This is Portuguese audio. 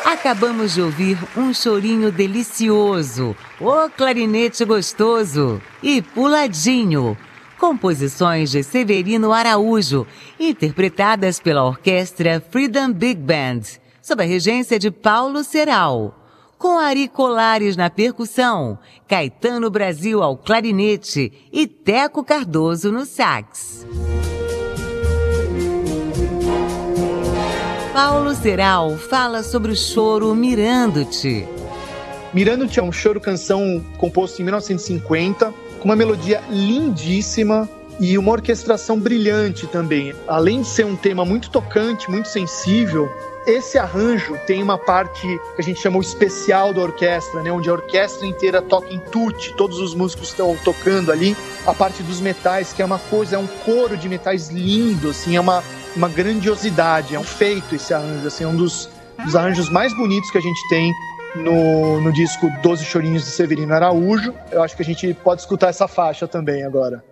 Acabamos de ouvir um chorinho delicioso, o clarinete gostoso e puladinho. Composições de Severino Araújo, interpretadas pela orquestra Freedom Big Band, sob a regência de Paulo Ceral. Com Ari Colares na percussão, Caetano Brasil ao clarinete e Teco Cardoso no sax. Paulo Ceral fala sobre o choro Mirando-te. Mirando-te é um choro-canção composto em 1950, com uma melodia lindíssima e uma orquestração brilhante também. Além de ser um tema muito tocante, muito sensível, esse arranjo tem uma parte que a gente chama o especial da orquestra, né? Onde a orquestra inteira toca em tutti, todos os músicos estão tocando ali. A parte dos metais, que é uma coisa, é um coro de metais lindo, assim, é uma grandiosidade, é um feito esse arranjo, assim, é um dos arranjos mais bonitos que a gente tem no disco 12 Chorinhos de Severino Araújo. Eu acho que a gente pode escutar essa faixa também agora.